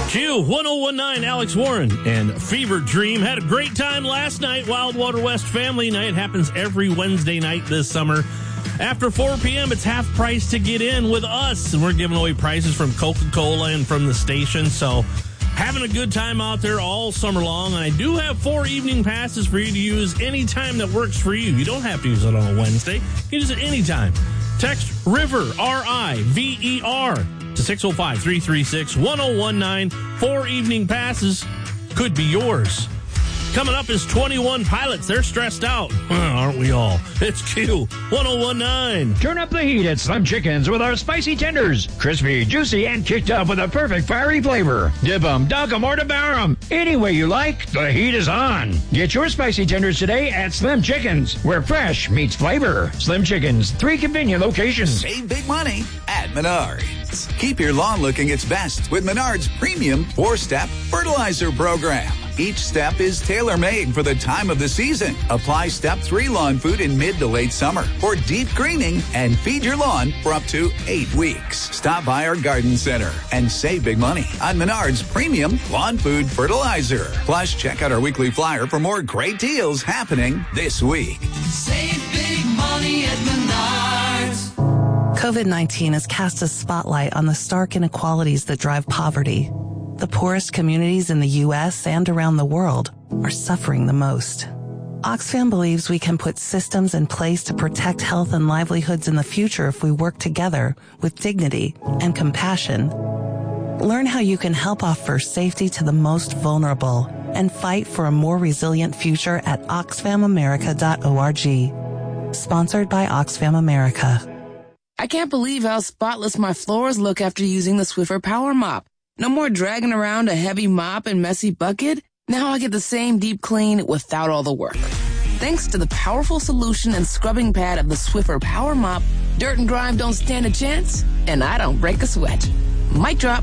Q 1019, Alex Warren and Fever Dream. Had a great time last night. Wildwater West Family Night happens every Wednesday night this summer. After 4 p.m., it's half price to get in with us. And we're giving away prizes from Coca-Cola and from the station. So having a good time out there all summer long. And I do have 4 evening passes for you to use anytime that works for you. You don't have to use it on a Wednesday. You can use it anytime. Text RIVER, R-I-V-E-R, to 605-336-1019. 4 evening passes could be yours. Coming up is 21 Pilots. They're stressed out. Aren't we all? It's Q 1019. Turn up the heat at Slim Chickens with our spicy tenders. Crispy, juicy, and kicked up with a perfect fiery flavor. Dip 'em, dunk 'em, or devour 'em. Any way you like, the heat is on. Get your spicy tenders today at Slim Chickens, where fresh meets flavor. Slim Chickens, 3 convenient locations. Save big money at Menards. Keep your lawn looking its best with Menards' premium 4-step fertilizer program. Each step is tailor-made for the time of the season. Apply Step 3 lawn food in mid to late summer for deep greening and feed your lawn for up to 8 weeks. Stop by our garden center and save big money on Menards' premium lawn food fertilizer. Plus, check out our weekly flyer for more great deals happening this week. Save big money at Menards. COVID-19 has cast a spotlight on the stark inequalities that drive poverty. The poorest communities in the U.S. and around the world are suffering the most. Oxfam believes we can put systems in place to protect health and livelihoods in the future if we work together with dignity and compassion. Learn how you can help offer safety to the most vulnerable and fight for a more resilient future at oxfamamerica.org. Sponsored by Oxfam America. I can't believe how spotless my floors look after using the Swiffer Power Mop. No more dragging around a heavy mop and messy bucket. Now I get the same deep clean without all the work. Thanks to the powerful solution and scrubbing pad of the Swiffer Power Mop, dirt and grime don't stand a chance, and I don't break a sweat. Mic drop.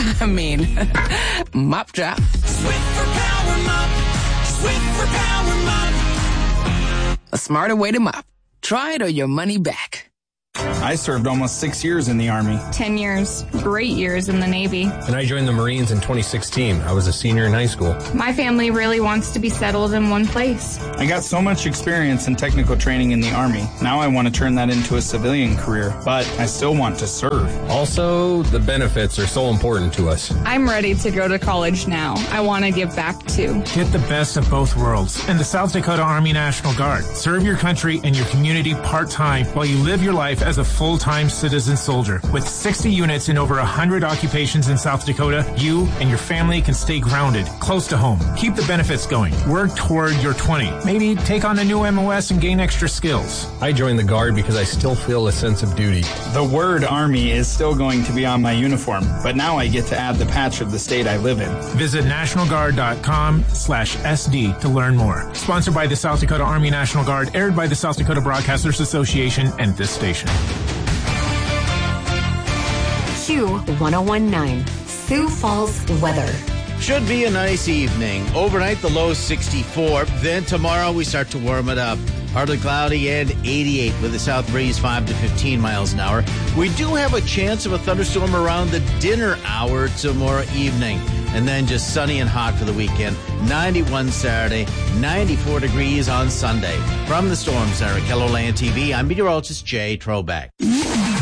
Mop drop. Swiffer Power Mop. Swiffer Power Mop. A smarter way to mop. Try it or your money back. I served almost 6 years in the Army. 10 years. Great years in the Navy. And I joined the Marines in 2016. I was a senior in high school. My family really wants to be settled in one place. I got so much experience and technical training in the Army. Now I want to turn that into a civilian career, but I still want to serve. Also, the benefits are so important to us. I'm ready to go to college now. I want to give back too. Get the best of both worlds and the South Dakota Army National Guard. Serve your country and your community part-time while you live your life as a full-time citizen soldier. With 60 units in over 100 occupations in South Dakota, you and your family can stay grounded, close to home. Keep the benefits going. Work toward your 20. Maybe take on a new MOS and gain extra skills. I joined the Guard because I still feel a sense of duty. The word Army is still going to be on my uniform, but now I get to add the patch of the state I live in. Visit nationalguard.com/SD to learn more. Sponsored by the South Dakota Army National Guard, aired by the South Dakota Broadcasters Association and this station. Q 1019, Sioux Falls weather. Should be a nice evening. Overnight, the low 64. Then tomorrow, we start to warm it up. Partly cloudy and 88 with a south breeze 5 to 15 miles an hour. We do have a chance of a thunderstorm around the dinner hour tomorrow evening. And then just sunny and hot for the weekend. 91 Saturday, 94 degrees on Sunday. From the Storm Center at KELOLAND TV, I'm meteorologist Jay Trobeck.